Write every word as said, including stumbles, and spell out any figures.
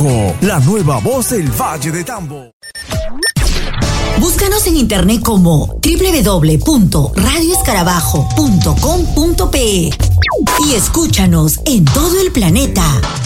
Escarabajo, la nueva voz del Valle de Tambo. Búscanos en internet como doble u doble u doble u punto radio escarabajo punto com punto pe y escúchanos en todo el planeta.